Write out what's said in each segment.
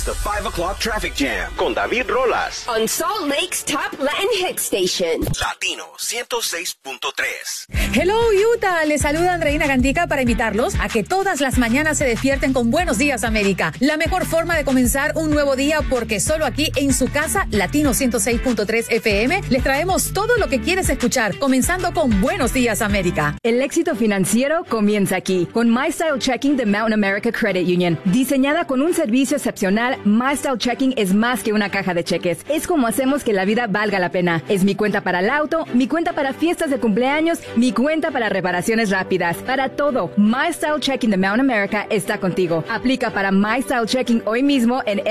The 5 o'clock traffic jam con David Rolas on Salt Lake's top Latin hit station. Latino 106.3. Hello Utah, les saluda Andreina Gandica para invitarlos a que todas las mañanas se despierten con Buenos Días América. La mejor forma de comenzar un nuevo día, porque solo aquí en su casa, Latino 106.3 FM, les traemos todo lo que quieres escuchar, comenzando con Buenos Días América. El éxito financiero comienza aquí, con MyStyle Checking de Mountain America Credit Union. Diseñada con un servicio excepcional, MyStyle Checking es más que una caja de cheques. Es como hacemos que la vida valga la pena. Es mi cuenta para el auto, mi cuenta para fiestas de cumpleaños, mi cuenta para reparaciones rápidas. Para todo, MyStyle Checking de Mountain America está contigo. Aplica para MyStyle Checking hoy mismo en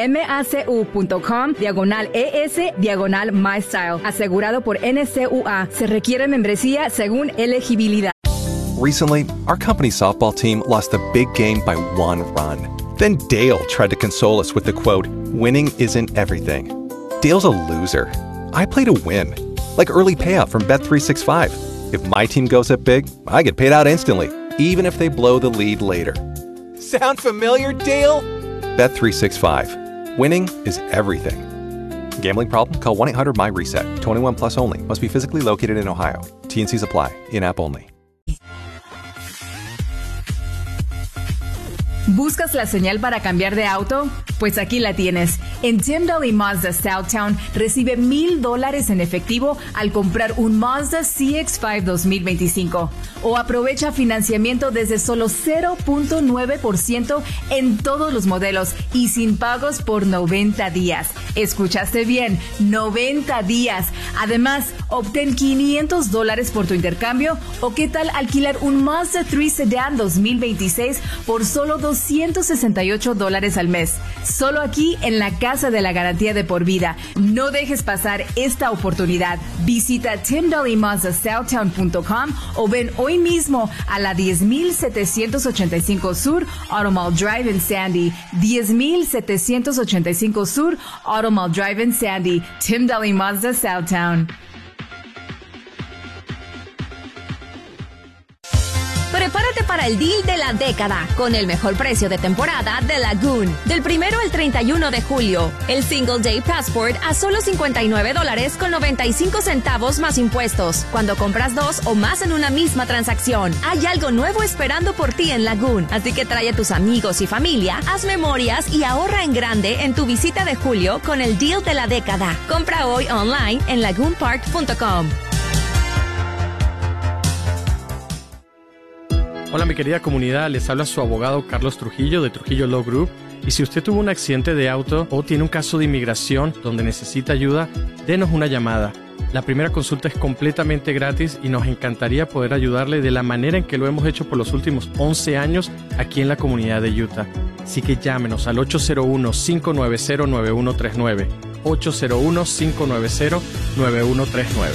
macu.com/ES/MyStyle. Asegurado por NCUA. Se requiere membresía según elegibilidad. Recently, our company softball team lost a big game by 1 run. Then Dale tried to console us with the quote, "Winning isn't everything." Dale's a loser. I play to win. Like early payout from Bet365. If my team goes up big, I get paid out instantly, even if they blow the lead later. Sound familiar, Dale? Bet365. Winning is everything. Gambling problem? Call 1-800-MY-RESET. 21 plus only. Must be physically located in Ohio. T&Cs apply. In-app only. ¿Buscas la señal para cambiar de auto? Pues aquí la tienes. En Tim Daly Mazda Southtown recibe $1,000 en efectivo al comprar un Mazda CX-5 2025. O aprovecha financiamiento desde solo 0.9% en todos los modelos y sin pagos por 90 días. ¿Escuchaste bien? 90 días. Además, obtén $500 por tu intercambio. ¿O qué tal alquilar un Mazda 3 Sedan 2026 por solo $268 al mes? Solo aquí en la Casa de la Garantía de por vida. No dejes pasar esta oportunidad. Visita timdalymazdasouthtown.com o ven hoy mismo a la 10,785 Sur Automall Drive en Sandy. 10,785 Sur Automall Drive en Sandy. Tim Daly Mazda Southtown. Prepárate para el deal de la década, con el mejor precio de temporada de Lagoon. Del 1 al 31 de julio, el Single Day Passport a solo $59.95 más impuestos, cuando compras 2 o más en una misma transacción. Hay algo nuevo esperando por ti en Lagoon, así que trae a tus amigos y familia, haz memorias y ahorra en grande en tu visita de julio con el deal de la década. Compra hoy online en lagoonpark.com. Hola mi querida comunidad, les habla su abogado Carlos Trujillo de Trujillo Law Group. Y si usted tuvo un accidente de auto o tiene un caso de inmigración donde necesita ayuda, denos una llamada. La primera consulta es completamente gratis y nos encantaría poder ayudarle de la manera en que lo hemos hecho por los últimos 11 años aquí en la comunidad de Utah. Así que llámenos al 801-590-9139. 801-590-9139.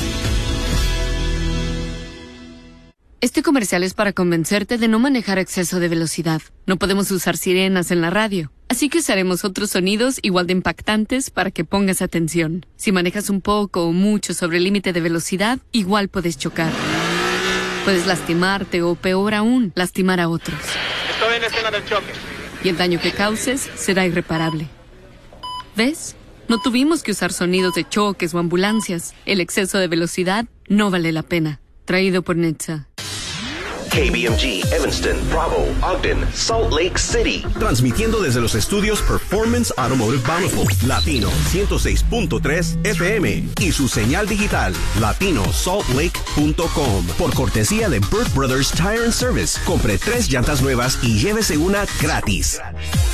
Este comercial es para convencerte de no manejar a exceso de velocidad. No podemos usar sirenas en la radio, así que usaremos otros sonidos igual de impactantes para que pongas atención. Si manejas un poco o mucho sobre el límite de velocidad, igual puedes chocar. Puedes lastimarte o, peor aún, lastimar a otros. Estoy en escena del choque. Y el daño que causes será irreparable. ¿Ves? No tuvimos que usar sonidos de choques o ambulancias. El exceso de velocidad no vale la pena. Traído por NHTSA. KBMG, Evanston, Bravo, Ogden, Salt Lake City. Transmitiendo desde los estudios Performance Automotive Bountiful, Latino 106.3 FM y su señal digital, latinosaltlake.com. Por cortesía de Burt Brothers Tire and Service. Compre 3 llantas nuevas y llévese una gratis.